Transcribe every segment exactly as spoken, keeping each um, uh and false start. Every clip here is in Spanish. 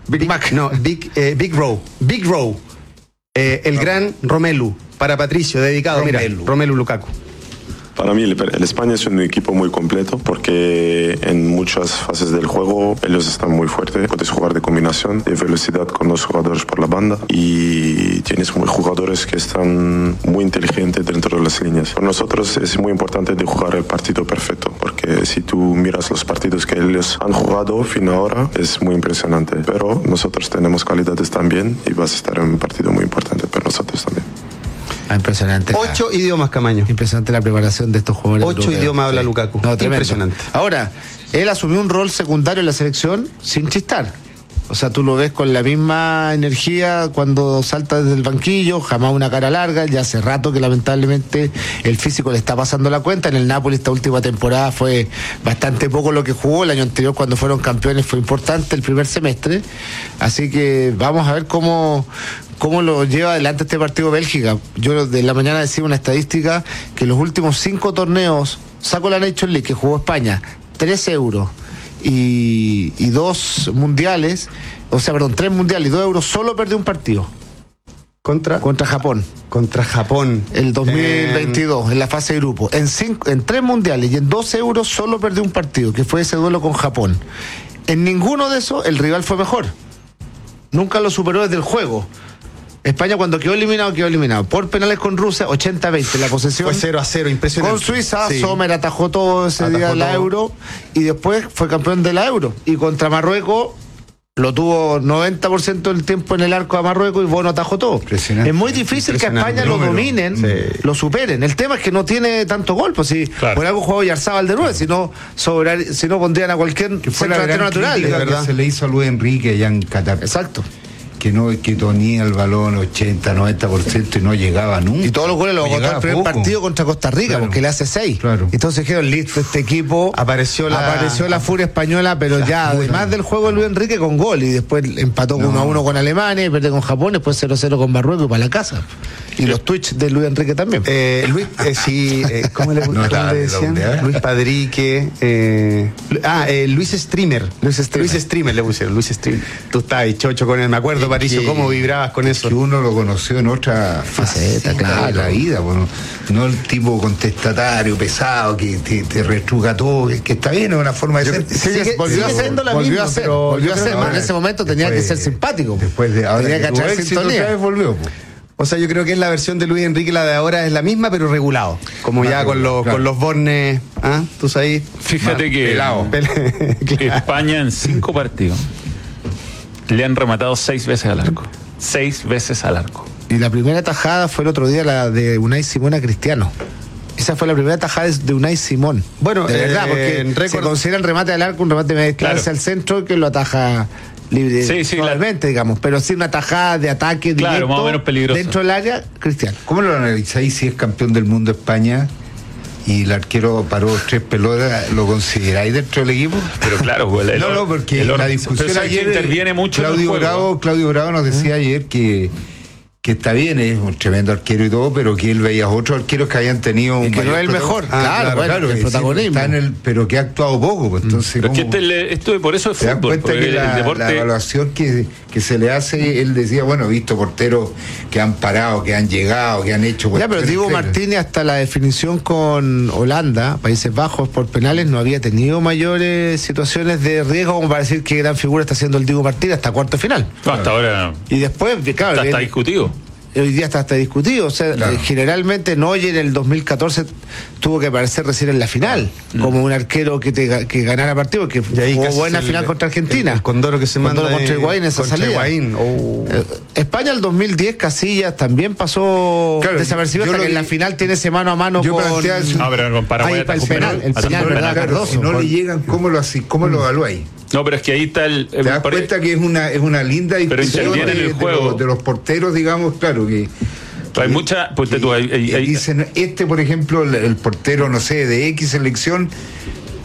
Big Mac. No, Big, eh, Big Row. Big Row. Eh, el no. gran Romelu. Para Patricio, dedicado. Romelu. Mira, Romelu Lukaku. Para mí el, el España es un equipo muy completo porque en muchas fases del juego ellos están muy fuertes. Puedes jugar de combinación, de velocidad con los jugadores por la banda y tienes muy jugadores que están muy inteligentes dentro de las líneas. Para nosotros es muy importante de jugar el partido perfecto porque si tú miras los partidos que ellos han jugado fin ahora es muy impresionante. Pero nosotros tenemos cualidades también y vas a estar en un partido muy importante para nosotros también. Ah, impresionante. Ocho la, idiomas, Camaño. Impresionante la preparación de estos jugadores. Ocho europeos. idiomas habla sí. Lukaku. No, impresionante. Ahora, él asumió un rol secundario en la selección sin chistar. O sea, tú lo ves con la misma energía cuando salta desde el banquillo, jamás una cara larga. Ya hace rato que lamentablemente el físico le está pasando la cuenta. En el Napoli esta última temporada fue bastante poco lo que jugó. El año anterior cuando fueron campeones fue importante el primer semestre. Así que vamos a ver cómo... ¿Cómo lo lleva adelante este partido Bélgica? Yo de la mañana decía una estadística que los últimos cinco torneos, saco la Nations League que jugó España, tres euros y, y dos mundiales, o sea, perdón, tres mundiales y dos euros, solo perdió un partido. ¿Contra? Contra Japón. Contra Japón. El dos mil veintidós, en, en la fase de grupo. En, cinco, en tres mundiales y en dos euros solo perdió un partido, que fue ese duelo con Japón. En ninguno de esos el rival fue mejor. Nunca lo superó desde el juego. España cuando quedó eliminado, quedó eliminado. Por penales con Rusia, ochenta a veinte. La posesión fue cero a cero, impresionante. Con Suiza, sí. Sommer atajó todo ese atajó día de la todo. Euro y después fue campeón de la Euro. Y contra Marruecos lo tuvo noventa por ciento del tiempo en el arco a Marruecos y Bono atajó todo. Es muy difícil que a España lo dominen, sí. lo superen. El tema es que no tiene tanto gol, pues si claro. por algo jugó Yarzábal de nueve, si no, sobrar, si no pondrían a cualquier centro natural. De verdad. Se le hizo a Luis Enrique allá en Qatar. Exacto. Que no que tenía el balón ochenta, noventa por ciento y no llegaba nunca. Y todos los goles los agotó el primer partido contra Costa Rica, claro. porque le hace seis. Claro. Entonces dijeron, listo, este equipo apareció la, apareció la furia española, pero ya, furia. Además del juego de Luis Enrique con gol, y después empató no. uno a uno con Alemania, y perdió con Japón, después cero a cero con Marruecos y para la casa. Y los tweets de Luis Enrique también. Eh, Luis, eh, sí, eh, ¿cómo le, no, ¿cómo le decían? Luis Padrique. Eh, ah, eh, Luis Streamer. Luis Streamer. Luis Streamer le pusieron, Luis Streamer. Tú estabas chocho con él, me acuerdo, es Patricio, que, cómo vibrabas con eso. Que uno lo conoció en otra faceta, claro, de la vida, bueno, no el tipo contestatario, pesado, que te, te retruca todo, que, que está bien, es una forma de yo, ser. Sigue, sigue volvió a ser, la volvió misma, a ser, pero volvió a ser, en ese momento tenía después, que ser simpático. Después de ahora tenía que echar sintonía. Volvió, pues. O sea, yo creo que es la versión de Luis Enrique, la de ahora es la misma, pero regulado. Como claro, ya con los, claro. con los bornes, ¿ah? ¿Tú sabes? Fíjate Mar, que pelado. Claro. España en cinco partidos le han rematado seis veces al arco. Seis veces al arco. Y la primera tajada fue el otro día, la de Unai Simón a Cristiano. Esa fue la primera tajada de Unai Simón. Bueno, de verdad, eh, porque en récord... se considera el remate al arco un remate de distancia claro. al centro que lo ataja libre, sí, sí, totalmente, la... digamos, pero sí una tajada de ataque claro, directo más o menos peligroso dentro del área, Cristiano. ¿Cómo lo analizáis si es campeón del mundo España y el arquero paró tres pelotas, lo consideráis dentro del equipo? Pero claro, el, el, no, no, porque el, la discusión ayer interviene mucho Claudio Bravo, Claudio Bravo nos decía ¿Eh? ayer que que está bien, es un tremendo arquero y todo, pero que él veía otros arqueros que habían tenido y que no es el mejor, ah, claro, claro, bueno, claro, el protagonismo, en el, pero que ha actuado poco, pues, entonces pero es que este, esto por eso es fútbol, cuenta que el, la, el deporte... la evaluación que, que se le hace, él decía, bueno, he visto porteros que han parado, que han llegado, que han hecho... Ya, pero Diego Martínez hasta la definición con Holanda, Países Bajos, por penales, no había tenido mayores situaciones de riesgo como para decir qué gran figura está haciendo el Diego Martínez hasta cuarto final. No, hasta ahora... Y después, claro... Está, está discutido. Hoy día está hasta discutido, o sea, claro. generalmente Neuer en el dos mil catorce tuvo que aparecer recién en la final, mm. como un arquero que te que ganara partido, que jugó buena el, final contra Argentina. El, el Condoro que se manda Condoro contra Higuaín en esa salida. Oh. Eh, España el dos mil diez, Casillas también pasó claro, desapercibido hasta que en la final tiene ese mano a mano yo con... No, pero con Paraguay el penal, el penal, ¿verdad, Cardoso? Si no le llegan, ¿cómo lo así, cómo lo evaluáis? No, pero es que ahí está el... Te das cuenta que es una, es una linda discusión de, el juego. De, los, de los porteros, digamos, claro, que... Hay mucha, pues tú, hay, hay, hay, dicen, este por ejemplo, el, el portero, no sé, de X selección,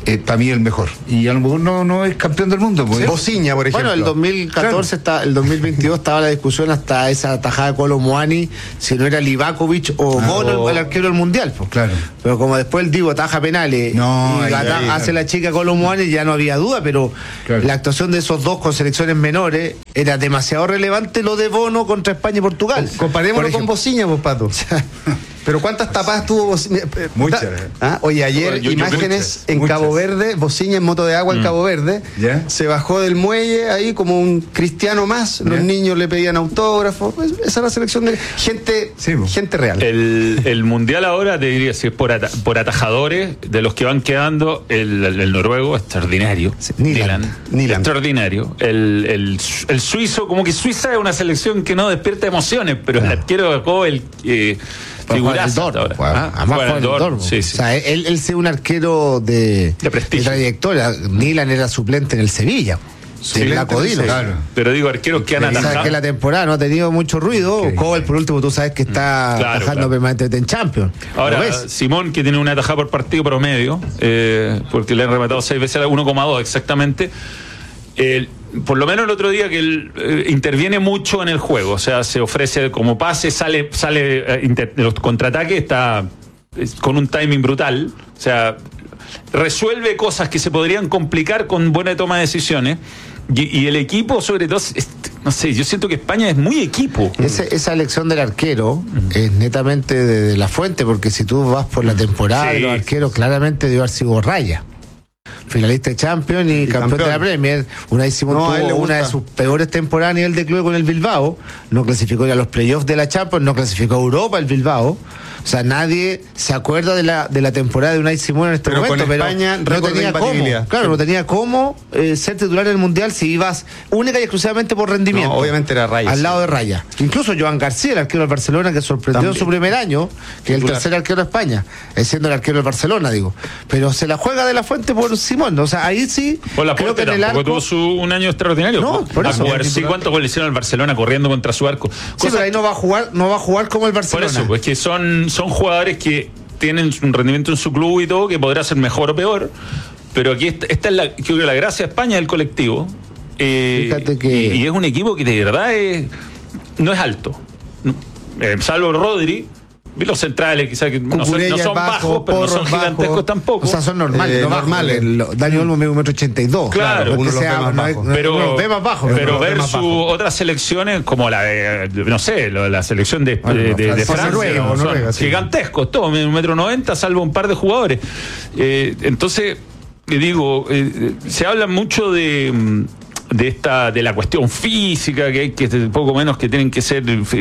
eh, para mí el mejor. Y a lo mejor no, no es campeón del mundo. Pues. Bociña, por ejemplo. Bueno, el dos mil catorce, claro. está, el dos mil veintidós estaba la discusión hasta esa tajada de Kolo Muani, si no era Livakovic o ah, Bono oh. el arquero del Mundial. Pues. Claro. Pero como después el Divo ataja penales no, y ahí, ata- ahí, hace claro. la chica Kolo Muani, ya no había duda, pero claro. la actuación de esos dos con selecciones menores era demasiado relevante, lo de Bono contra España y Portugal. Comparémoslo con Bociña, pues, Pato. Pero ¿cuántas tapadas tuvo Bociña? Muchas. ¿Ah? Oye, ayer yo, yo, imágenes yo, en muchas. Cabo Verde, Bociña en moto de agua mm. en Cabo Verde, ¿Yeah? se bajó del muelle ahí como un cristiano más, ¿Yeah? Los niños le pedían autógrafos, esa es la selección de gente, sí, gente real. El, el mundial ahora, te diría, si es por, ata- por atajadores, de los que van quedando, el, el, el noruego, extraordinario. Sí, Nyland. Nyland. Extraordinario. El, el, el suizo, como que Suiza es una selección que no despierta emociones, pero no. el arquero bajó el... Eh, figurazo. Además fue el Dortmund. Sí, sí. O sea, él, él es un arquero de, de prestigio. De trayectoria. Nyland era suplente en el Sevilla. Sí, la Codino. Claro. Pero digo, arqueros que han atajado. Sabes que la temporada no ha tenido mucho ruido. Okay. Cobel, por último, tú sabes que está claro, atajando claro. permanentemente en Champions. Ahora, Simón, que tiene una atajada por partido promedio, eh, porque le han rematado seis veces a uno coma dos exactamente. Eh, por lo menos el otro día que él eh, interviene mucho en el juego, o sea, se ofrece como pase, sale, sale eh, inter, los contraataques, está eh, con un timing brutal, o sea, resuelve cosas que se podrían complicar con buena toma de decisiones. Y, y el equipo, sobre todo, es, no sé, yo siento que España es muy equipo. Ese, esa elección del arquero mm. es netamente de, de la fuente, porque si tú vas por la temporada sí. de los arqueros, claramente debe haber sido Raya. Finalista de Champions y, y campeón, campeón de la Premier. Una vez Simón no, tuvo una de sus peores temporadas a nivel de club con el Bilbao. No clasificó a los playoffs de la Champions, no clasificó a Europa el Bilbao. O sea, nadie se acuerda de la de la temporada de Unai Simón en este pero momento, con pero España, no tenía cómo, claro, no tenía cómo eh, ser titular en el Mundial si ibas única y exclusivamente por rendimiento. No, obviamente era Raya. Al sí. lado de Raya. Incluso Joan García, el arquero del Barcelona, que sorprendió También. en su primer año, que es el tercer arquero de España, siendo el arquero del Barcelona, digo. Pero se la juega de la fuente por Simón, o sea, ahí sí. Por la creo que en el arco tuvo su, un año extraordinario. No, por eso. A sí, ¿cuántos goles hicieron al Barcelona corriendo contra su arco? Sí, Cosa pero ahí no va a jugar, no va a jugar como el Barcelona. Por eso, pues que son, son jugadores que tienen un rendimiento en su club y todo, que podrá ser mejor o peor, pero aquí esta, esta es la, creo que la gracia de España del colectivo. Eh, Fíjate que... y, y es un equipo que de verdad es, no es alto. No, eh, salvo Rodri. Vi los centrales, quizás que no son, no son bajo, bajos, pero no son gigantescos bajo. tampoco. O sea, son normales. Eh, no normales. Bajos. Dani Olmo mide un metro ochenta y dos. Claro, claro uno los sea, ve más no bajo. Es, pero, uno ve más bajo. Pero, pero versus bajo. otras selecciones como la de, no sé, la selección de, bueno, de, de, de Francia, Noruega, no, Noruega, sí. gigantescos, todos, un metro noventa, salvo un par de jugadores. Eh, entonces, digo, eh, se habla mucho de... de esta de la cuestión física, que hay que poco menos que tienen que ser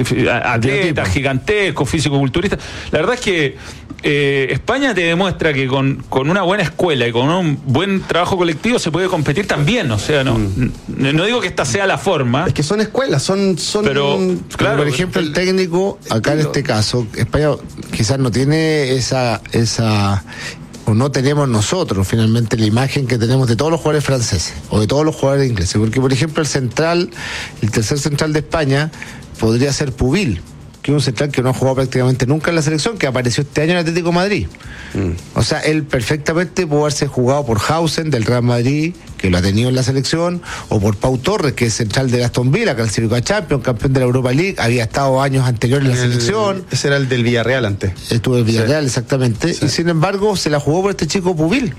atletas gigantescos, físico-culturistas. La verdad es que eh, España te demuestra que con, con una buena escuela y con un buen trabajo colectivo se puede competir también. O sea, no, mm. no digo que esta sea la forma. Es que son escuelas, son... son pero, claro, por ejemplo, el técnico, acá en este caso, España quizás no tiene esa... esa o no tenemos nosotros finalmente la imagen que tenemos de todos los jugadores franceses o de todos los jugadores ingleses, porque por ejemplo el central, el tercer central de España podría ser Pubil, que es un central que no ha jugado prácticamente nunca en la selección, que apareció este año en Atlético de Madrid. Mm. O sea, él perfectamente pudo haberse jugado por Hausen del Real Madrid, que lo ha tenido en la selección, o por Pau Torres, que es central de Aston Villa, clasificó a Champions, campeón de la Europa League, había estado años anteriores en la el, selección. Ese era el del Villarreal antes. Estuvo en el Villarreal, sí. exactamente. Sí. Y sin embargo, se la jugó por este chico Pubil.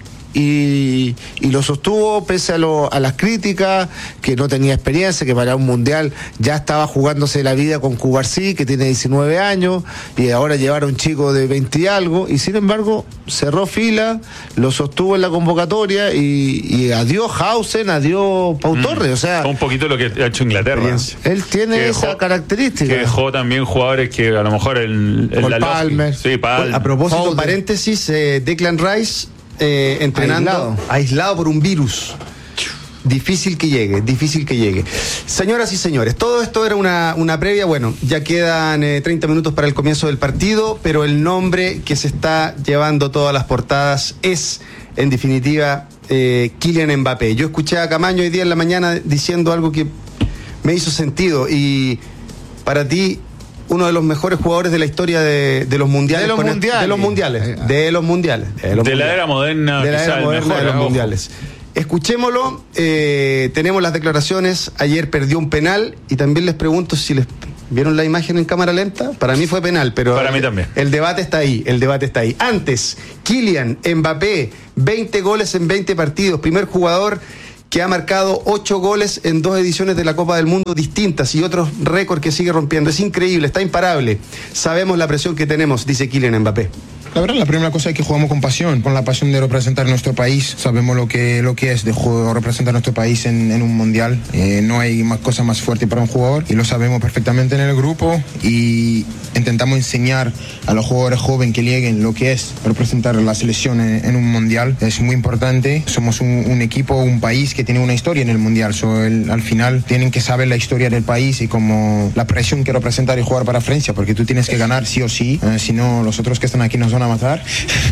Y, y lo sostuvo pese a, lo, a las críticas, que no tenía experiencia, que para un mundial ya estaba jugándose la vida con Cubarsí, que tiene diecinueve años, y ahora llevar a un chico de veinte y algo, y sin embargo cerró fila, lo sostuvo en la convocatoria, y, y adiós Hausen, adiós Pau Torres, mm, o sea... Un poquito lo que ha hecho Inglaterra. Él tiene que esa dejó, característica. Que dejó también jugadores que a lo mejor el... el la Palmer. Sí, Palmer. A propósito, Palmer. paréntesis, eh, Declan Rice... Eh, entrenando aislado. aislado por un virus. Difícil que llegue, difícil que llegue. Señoras y señores, todo esto era una, una previa. Bueno, ya quedan eh, treinta minutos para el comienzo del partido, pero el nombre que se está llevando todas las portadas es, en definitiva, eh, Kylian Mbappé. Yo escuché a Camaño hoy día en la mañana diciendo algo que me hizo sentido. Y para ti, uno de los mejores jugadores de la historia de, de los mundiales. De los con mundiales. El, de los mundiales. De los mundiales. De, los de la mundiales. era moderna. De la quizá era el moderna mejor, de los ojo. mundiales. Escuchémoslo, eh, tenemos las declaraciones, ayer perdió un penal y también les pregunto si les vieron la imagen en cámara lenta, para mí fue penal, pero Para mí también. el debate está ahí, el debate está ahí. Antes, Kylian Mbappé, veinte goles en veinte partidos, primer jugador que ha marcado ocho goles en dos ediciones de la Copa del Mundo distintas y otros récords que sigue rompiendo. Es increíble, está imparable. Sabemos la presión que tenemos, dice Kylian Mbappé. La verdad, la primera cosa es que jugamos con pasión, con la pasión de representar nuestro país. Sabemos lo que, lo que es de juego, representar nuestro país en, en un mundial. Eh, no hay más cosa más fuerte para un jugador y lo sabemos perfectamente en el grupo y intentamos enseñar a los jugadores jóvenes que lleguen lo que es representar la selección en, en un mundial. Es muy importante. Somos un, un equipo, un país que tiene una historia en el mundial. So, el, al final tienen que saber la historia del país y como la presión que representar y jugar para Francia, porque tú tienes que ganar sí o sí, eh, si no los otros que están aquí nos van a matar.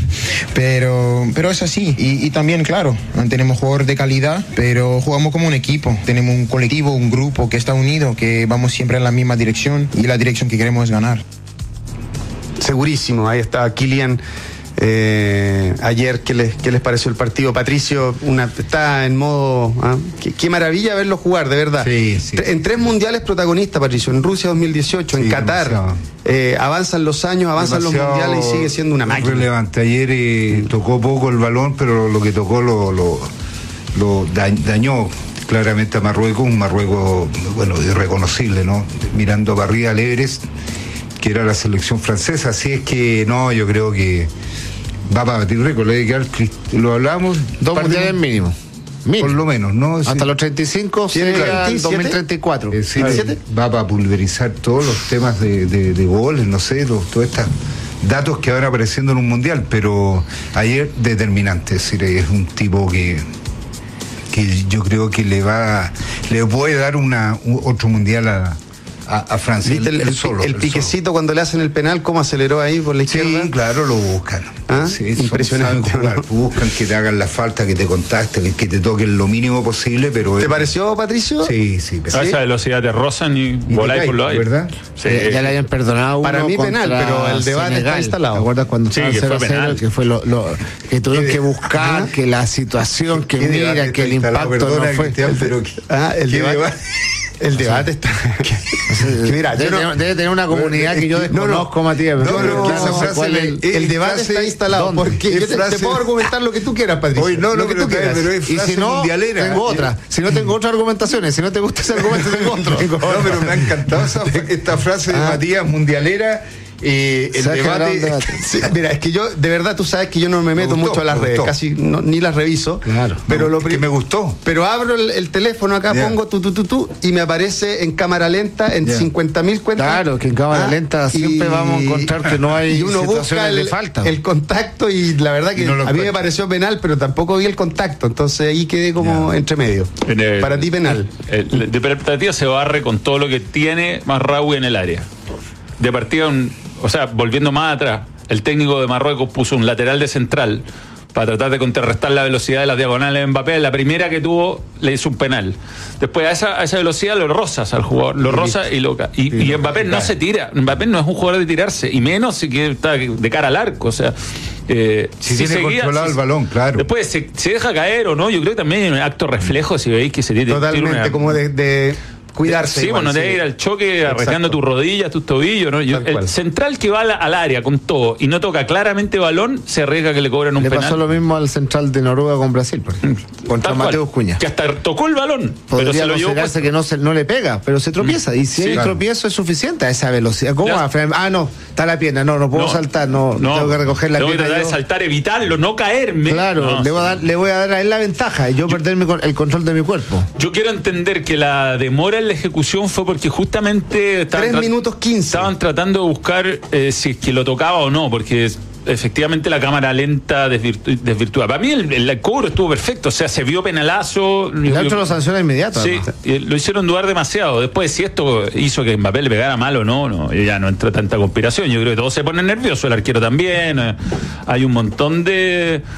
pero pero es así y, y también claro, tenemos jugadores de calidad, pero jugamos como un equipo, tenemos un colectivo, un grupo que está unido, que vamos siempre en la misma dirección y la dirección que queremos es ganar. Segurísimo, ahí está Kylian. Eh, ayer, ¿qué les, ¿qué les pareció el partido? Patricio, una, está en modo... ¿ah? Qué, qué maravilla verlo jugar, de verdad. Sí, sí. Tre- en tres mundiales protagonista, Patricio, en Rusia dos mil dieciocho, Sí, en Qatar. Eh, avanzan los años, avanzan los Demasiado mundiales y sigue siendo una máquina. relevante. Ayer eh, tocó poco el balón, pero lo que tocó lo, lo, lo da- dañó claramente a Marruecos, un Marruecos, bueno, irreconocible, ¿no? Mirando para arriba al Everest, que era la selección francesa. Así es que, no, yo creo que va para batir récord. Le debe quedar, lo hablamos. Dos par de- mundiales mínimo. Mínimo. Por lo menos, ¿no? Hasta Sí. los treinta y cinco, ¿Tiene llega el veintisiete? dos mil treinta y cuatro. Es decir, ¿veintisiete? va para pulverizar todos los temas de, de, de goles, no sé, los, todos estos datos que van apareciendo en un mundial, pero ayer determinante, es decir, es un tipo que que yo creo que le va le puede dar una un- otro mundial a, a, a Francia. ¿Viste el, Él el- solo, el él piquecito cuando le hacen el penal, cómo aceleró ahí por la solo. izquierda? Sí, claro, lo buscan. ¿Ah? Sí, son- Impresionante, saben jugar, ¿no? buscan que te hagan la falta, que te contacten, que, que te toquen lo mínimo posible, pero ¿Te es- pareció, Patricio? Sí, sí, pero- A esa velocidad te rozan y, te voláis caes, por los aires. ¿verdad? Sí. Eh, ya le habían perdonado uno Para mí penal, contra pero el debate está Senegal. instalado. ¿Te acuerdas cuando Sí, estaban que fue cero a cero, penal. que fue lo, lo que tuvieron que buscar, que la situación, que ¿Qué debate mira, que está el instalado? impacto Perdona, no fue. Cristian, pero ¿qué- Ah, el qué debate. debate? El debate está. que mira, yo Debe, no- tener, debe tener una comunidad que yo No, no. desconozco, Matías. No, pero no, claro, esa no sé frase cuál le- es el- el es debate frase- está instalado. ¿dónde? Porque Es yo te, frase- te puedo argumentar lo que tú quieras, Patricio. Oye, no, lo no, que pero tú está bien, quieras. pero es Y frase si no, mundialera. tengo otra. Si no tengo otras argumentaciones, si no te gusta ese argumento, tengo otro. No, pero me ha encantado esa- esta frase de Ah. Matías mundialera. Eh, el Se ha generado debate. un debate. Sí, mira, es que yo, de verdad, tú sabes que yo no me meto gustó, mucho a las me redes, gustó. casi no- ni las reviso. Claro. Pero lo que pri- me gustó. Pero abro el, el teléfono acá, Ya. pongo tu, tu, tu, tu, y me aparece en cámara lenta en Ya. cincuenta mil cuentas. Claro, que en cámara Ah, lenta siempre vamos a encontrar que no hay y uno busca situaciones el, de falta. el contacto y la verdad que Y no lo a mí me encuentra. pareció penal, pero tampoco vi el contacto. Entonces ahí quedé como Ya. entre medio. En el- Para ti penal. el- de partida se barre con todo lo que tiene más Raúl en el área. De partida, un- o sea, volviendo más atrás, el técnico de Marruecos puso un lateral de central para tratar de contrarrestar la velocidad de las diagonales de Mbappé. La primera que tuvo le hizo un penal. Después a esa, a esa velocidad lo rozas al jugador, lo roza y lo ca- y, y lo Mbappé no cae. se tira. Mbappé no es un jugador de tirarse, y menos si que está de cara al arco. O sea, eh, Si tiene controlado el balón, claro. Después se, se deja caer o no. Yo creo que también hay un acto reflejo si veis que se tira. Totalmente, tira una- como de, de cuidarse. Sí, igual, bueno, sí. debe ir al choque arrastrando Exacto. tus rodillas, tus tobillos, ¿no? Yo- Tal cual. el central que va al, al área con todo y no toca claramente balón, se arriesga que le cobren un Le penal. pasó lo mismo al central de Noruega con Brasil, por ejemplo. Contra Tal cual, Mateus Cuña. que hasta tocó el balón, pero Podría se lo llevó. considerarse puesto. que no, se, no le pega, pero se tropieza. Y si Sí, el claro. tropiezo es suficiente a esa velocidad. ¿Cómo Ya. va a frenar? Ah, no, está la pierna. No, no puedo saltar. No, tengo que recoger la tengo que pierna. tratar yo. de saltar, evitarlo, no caerme. Claro, No, le, voy a dar, le voy a dar a él la ventaja y yo, perder mi con- el control de mi cuerpo. Yo quiero entender que la demora en la ejecución fue porque justamente estaban Tres tra- minutos quince. estaban tratando de buscar eh, si es que lo tocaba o no, porque es- efectivamente la cámara lenta desvirtu- desvirtúa. Para mí el, el cobro estuvo perfecto, o sea, se vio penalazo. El otro lo sanciona inmediato. Sí, además. y lo hicieron dudar demasiado. Después, si esto hizo que Mbappé le pegara mal o no, no, ya no entra tanta conspiración. Yo creo que todos se ponen nerviosos, el arquero también. eh, Hay un montón de,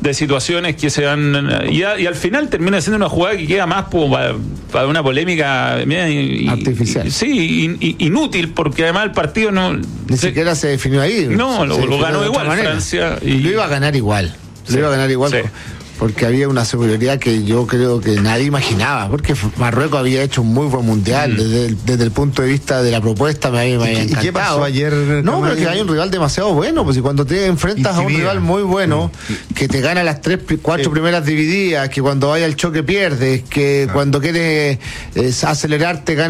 de situaciones que se dan. Y, a, y al final termina siendo una jugada que queda más para, para una polémica mira, y, artificial. Y, sí, y, y, inútil, porque además el partido no. Ni se, siquiera se definió ahí. No, lo, lo ganó igual Francia. Y lo iba a ganar igual. Lo sí, iba a ganar igual. Sí. Porque había una superioridad que yo creo que nadie imaginaba, porque Marruecos había hecho un muy buen mundial, mm. desde, el, desde el punto de vista de la propuesta me había, me había ¿Y, encantado. ¿Y qué pasó ayer? No, pero que hay un rival demasiado bueno, pues si cuando te enfrentas Intimida. a un rival muy bueno, mm. que te gana las tres, cuatro sí. primeras divididas, que cuando vaya al choque pierdes, que ah. cuando quieres eh, acelerarte gana